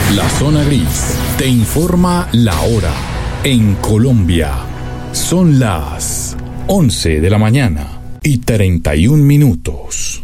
La zona gris te informa la hora. En Colombia son las 11 de la mañana y 31 minutos.